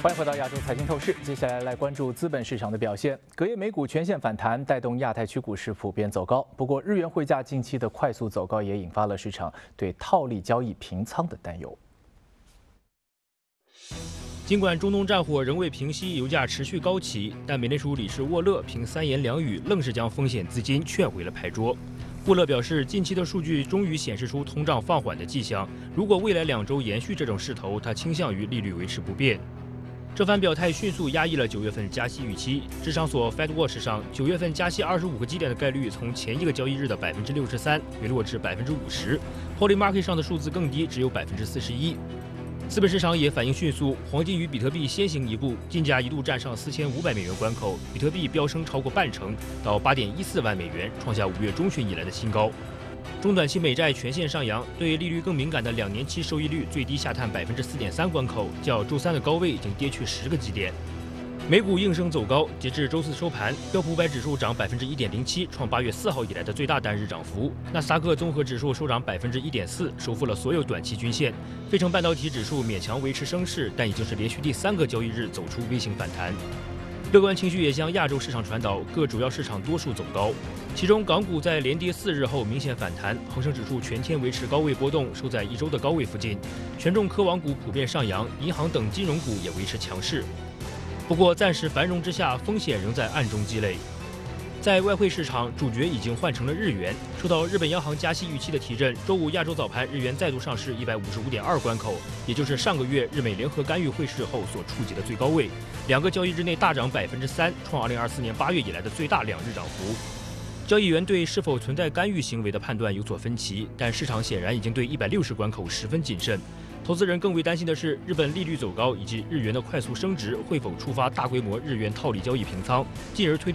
欢迎回到亚洲财经透视，接下来关注资本市场的表现。隔夜美股全线反弹，带动亚太区股市普遍走高。不过，日元汇价近期的快速走高也引发了市场对套利交易平仓的担忧。 尽管中东战火仍未平息，油价持续高企，但美联储理事沃勒凭三言两语，愣是将风险资金劝回了牌桌。沃勒表示，近期的数据终于显示出通胀放缓的迹象。如果未来2周延续这种势头，他倾向于利率维持不变。这番表态迅速压抑了9月份加息预期。市场所 FedWatch 上，9月份加息25个基点的概率从前一个交易日的63%回落至50%，Polymarket 上的数字更低，只有41%。资本市场也反应迅速，黄金与比特币先行一步，金价一度站上4500美元关口，比特币飙升超过半成，到8.14万美元，创下5月中旬以来的新高。中短期美债全线上扬，对利率更敏感的2年期收益率最低下探4.3%关口，较周三的高位已经跌去10个基点。美股应声走高，截至周四收盘，标普500指数涨1.07%，创8月4号以来的最大单日涨幅。纳斯达克综合指数收涨1.4%，收复了所有短期均线。费城半导体指数勉强维持升势，但已经是连续第3个交易日走出微型反弹。乐观情绪也向亚洲市场传导，各主要市场多数走高。其中，港股在连跌4日后明显反弹，恒生指数全天维持高位波动，收在1周的高位附近。权重科网股普遍上扬，银行等金融股也维持强势。不过，暂时繁荣之下，风险仍在暗中积累。在外汇市场，主角已经换成了日元。受到日本央行加息预期的提振，周五亚洲早盘日元再度上市155.2关口，也就是上个月日美联合干预汇市后所触及的最高位。2个交易日内大涨3%，创2024年8月以来的最大2日涨幅。交易员对是否存在干预行为的判断有所分歧，但市场显然已经对160关口十分谨慎。投资人更为担心的是，日本利率走高以及日元的快速升值会否触发大规模日元套利交易平仓，进而推动